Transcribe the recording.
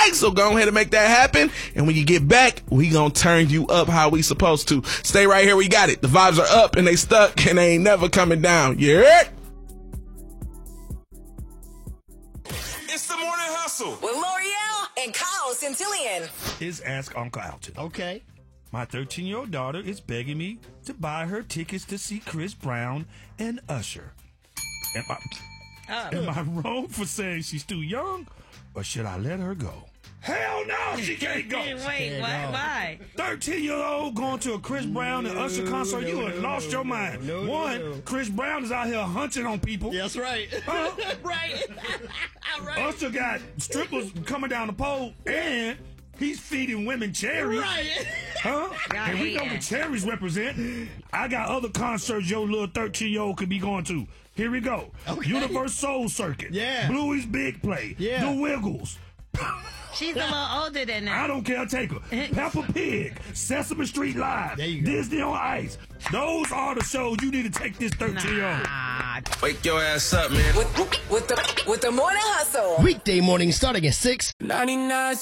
So go ahead and make that happen. And when you get back, we gonna turn you up how we supposed to. Stay right here. We got it. The vibes are up and they stuck and they ain't never coming down. You heard? It's the Morning Hustle with L'Oreal and Kyle Centillion. Is Ask Uncle Alton. Okay. My 13-year-old daughter is begging me to buy her tickets to see Chris Brown and Usher. Am I wrong for saying she's too young, or should I let her go? Hell no, she can't go. Wait, why? 13-year-old going to a Chris Brown and Usher concert, you have lost your mind. One, Chris Brown is out here hunting on people. That's right. Right. Usher got strippers coming down the pole, and he's feeding women cherries. Right. Huh? And we know what cherries represent. I got other concerts your little 13-year-old could be going to. Here we go. Okay. Universe Soul Circuit. Yeah. Bluey's Big Play. Yeah. The Wiggles. She's a little older than that. I don't care. Take her. Peppa Pig. Sesame Street Live. There you go. Disney on Ice. Those are the shows you need to take this 13-year-old. Wake your ass up, man. With the Morning Hustle. Weekday morning starting at 6. 99